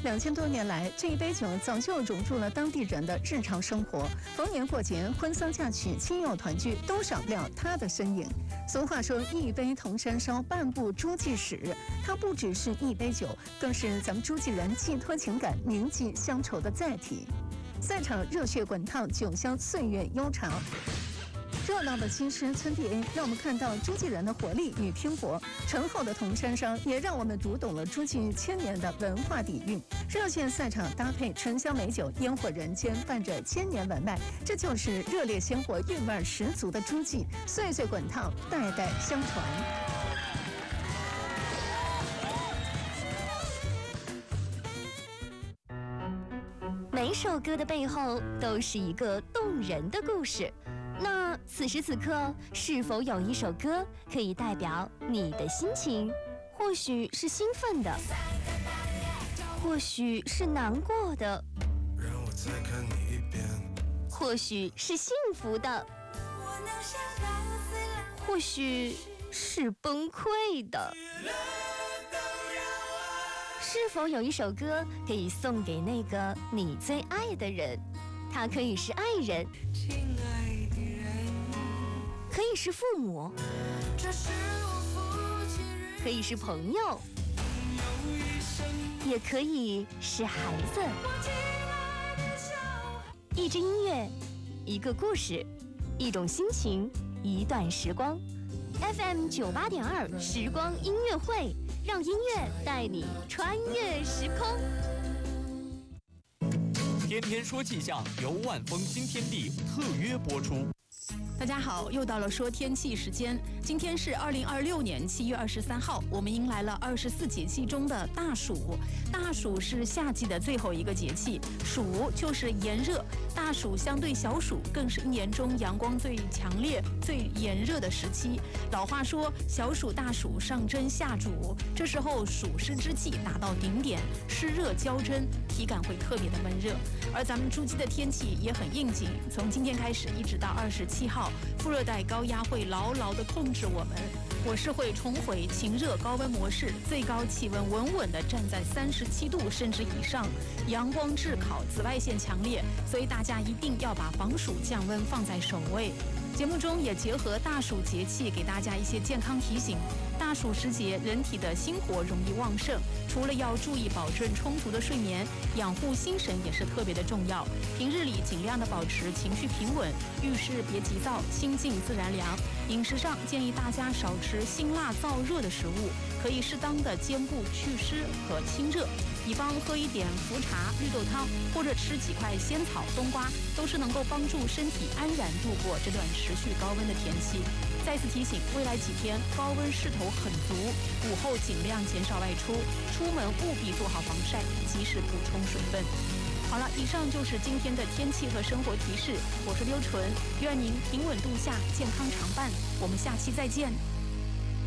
2000多年来，这一杯酒早就融入了当地人的日常生活，逢年过节、婚丧嫁娶、亲友团聚都少不了它的身影。俗话说，一杯铜山烧，半部诸暨史。它不只是一杯酒，更是咱们诸暨人寄托情感、铭记乡愁的载体。赛场热血滚烫，酒香岁月悠长。热闹的西施村 DA 让我们看到诸暨人的活力与拼搏，醇厚的铜山烧也让我们读懂了诸暨千年的文化底蕴。热血赛场搭配醇香美酒，烟火人间，伴着千年文脉，这就是热烈鲜活、韵味十足的诸暨，岁岁滚烫，代代相传。 每首歌的背后都是一个动人的故事。那此时此刻，是否有一首歌可以代表你的心情？或许是兴奋的，或许是难过的，或许是幸福的，或许是崩溃的。是否有一首歌可以送给那个你最爱的人？他可以是爱人，可以是父母，可以是朋友，也可以是孩子。一支音乐，一个故事，一种心情，一段时光。FM 98.2时光音乐会，让音乐带你穿越时空。 天天说气象由万丰新天地特约播出。 大家好，又到了说天气时间。今天是2026年7月23号，我们迎来了24节气中的大暑。大暑是夏季的最后一个节气，暑就是炎热。大暑相对小暑，更是一年中阳光最强烈、最炎热的时期。老话说，小暑大暑上蒸下煮，这时候暑湿之气达到顶点，湿热交织，体感会特别的闷热。而咱们诸暨的天气也很应景，从今天开始一直到27号，副热带高压会牢牢地控制我们，我是会重回晴热高温模式，最高气温稳稳地站在37度甚至以上，阳光炙烤，紫外线强烈，所以大家一定要把防暑降温放在首位。节目中也结合大暑节气，给大家一些健康提醒。大暑时节，人体的心火容易旺盛，除了要注意保证充足的睡眠，养护心神也是特别的重要。平日里尽量的保持情绪平稳，遇事别急躁，心静自然凉。饮食上建议大家少吃辛辣燥热的食物，可以适当的兼顾祛湿和清热。比方喝一点茯茶、绿豆汤，或者吃几块仙草、冬瓜，都是能够帮助身体安然度过这段持续高温的天气。再次提醒，未来几天高温势头很足，午后尽量减少外出，出门务必做好防晒，及时补充水分。好了，以上就是今天的天气和生活提示，我是刘纯，愿您平稳度夏，健康常伴，我们下期再见。